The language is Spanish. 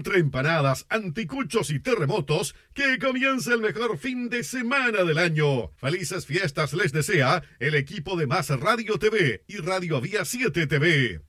Entre empanadas, anticuchos y terremotos, que comience el mejor fin de semana del año. Felices fiestas les desea el equipo de Más Radio TV y Radio Vía 7 TV.